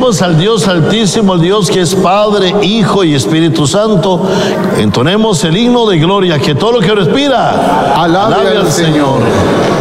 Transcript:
Glorifiquemos al Dios Altísimo, el Dios que es Padre, Hijo y Espíritu Santo. Entonemos el himno de gloria, que todo lo que respira, alabe al Señor.